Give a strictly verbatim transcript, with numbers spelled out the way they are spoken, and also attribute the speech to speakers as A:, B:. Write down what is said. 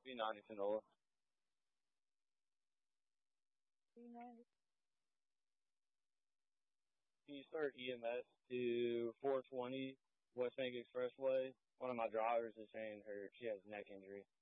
A: B ninety Tanola. Can you start E M S to four twenty West Bank Expressway? One of my drivers is saying her she has neck injury.